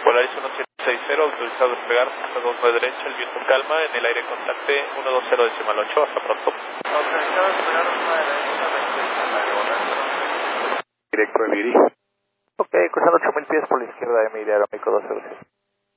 Polaris 1760, autorizado a despegar, 29 derecha, el viento calma, en el aire contacte 120.8, hasta pronto. Autorizado a despegar 29 derecha, 20 Directo de Miri. Ok, cruzando 8000 pies por la izquierda de Miri, aeroméxico 206.